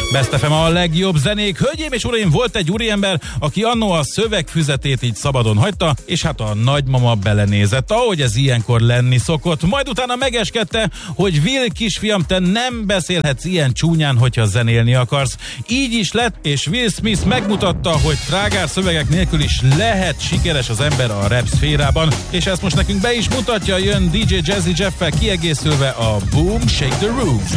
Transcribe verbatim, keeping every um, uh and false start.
Best ef em a legjobb zenék. Hölgyeim és uraim, volt egy úriember, aki annó a szövegfüzetét így szabadon hagyta, és hát a nagymama belenézett, ahogy ez ilyenkor lenni szokott. Majd utána megeskedte, hogy Will kisfiam, te nem beszélhetsz ilyen csúnyán, hogyha zenélni akarsz. Így is lett, és Will Smith megmutatta, hogy trágár szövegek nélkül is lehet sikeres az ember a rap szférában, és ezt most nekünk be is mutatja, jön dé dzsé Jazzy Jeff-fel kiegészülve a Boom Shake the Room.